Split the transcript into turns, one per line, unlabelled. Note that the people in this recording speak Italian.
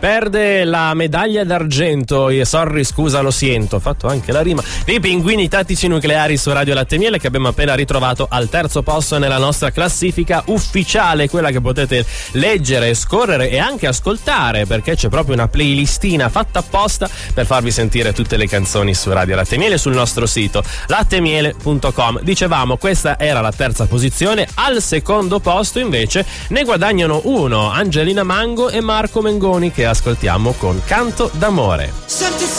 perde la medaglia d'argento, sorry scusa lo siento, ho fatto anche la rima, dei Pinguini Tattici Nucleari su Radio Latte e Miele, che abbiamo appena ritrovato al terzo posto nella nostra classifica ufficiale, quella che potete leggere, scorrere e anche ascoltare, perché c'è proprio una playlistina fatta apposta per farvi sentire tutte le canzoni su Radio Latte e Miele sul nostro sito lattemiele.com. Dicevamo, questa era la terza posizione. Al secondo posto invece ne guadagnano uno Angelina Mango e Marco Mengoni, che ascoltiamo con Canto d'amore.